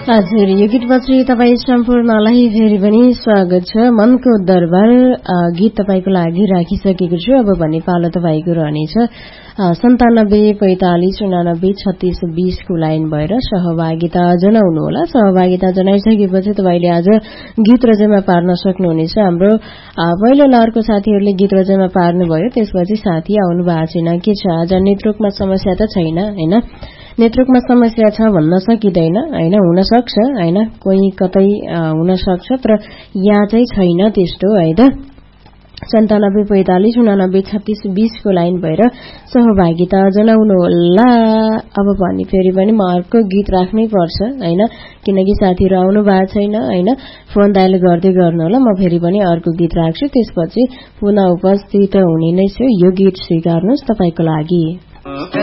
हजुर, यो गीतपछि तपाईँ सम्पूर्णलाई फेरि पनि स्वागत छ। मनको दरबार गीत तपाईँको लागि राखिसकेको छु। अब भन्ने पालो तपाईँको रहनेछ 97 45 89 36 20 को लाइन भएर सहभागिता जनाउनुहोला। सहभागिता जनाइसकेपछि तपाईँले आज गीत रचना पार्न सक्नुहुनेछ। हाम्रो पहिलो लहरको साथीहरूले गीत रचना पार्नुभयो, त्यसपछि साथी आउनु भएको छैन। के छ, आज नेटवर्कमा समस्या त छैन हैन? नेटवर्कमा समस्या छ भन्न सकिँदैन हैन, हुन सक्छ हैन, कोही कतै हुन सक्छ, तर यहाँ चाहिँ छैन त्यस्तो है त। 97 45 89 36 20 को लाइन भएर सहभागिता जनाउनु होला। अब भने फेरि पनि म अर्को गीत राख्नै पर्छ हैन, किनकि साथीहरू आउनु भएको छैन हैन। फोन डायल गर्दै गर्नु होला, म फेरि पनि अर्को गीत राख्छु, त्यसपछि पुनः उपस्थित हुने नै छु। यो गीत स्वीकार्नुहोस्, तपाईको लागि।